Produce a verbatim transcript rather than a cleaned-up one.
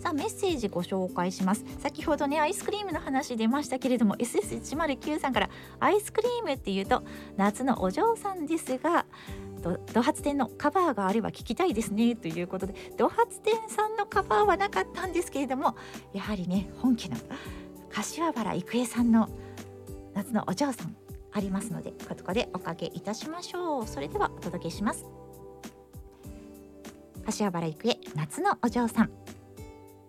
さあメッセージご紹介します。先ほどねアイスクリームの話出ましたけれども エスエスいちまるきゅう さんからアイスクリームっていうと夏のお嬢さんですがド発展のカバーがあれば聞きたいですねということで、ド発展さんのカバーはなかったんですけれども、やはりね本家の柏原郁恵さんの夏のお嬢さんありますので、ここでおかけいたしましょう。それではお届けします。柏原郁恵夏のお嬢さん。